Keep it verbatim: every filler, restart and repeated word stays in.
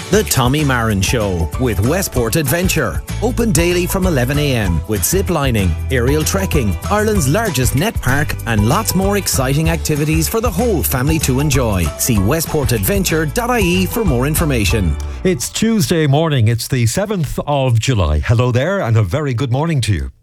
The Tommy Marin Show with Westport Adventure. Open daily from eleven a m with zip lining, aerial trekking, Ireland's largest net park, and lots more exciting activities for the whole family to enjoy. See westport adventure dot I E for more information. It's Tuesday morning. It's the seventh of July. Hello there, and a very good morning to you.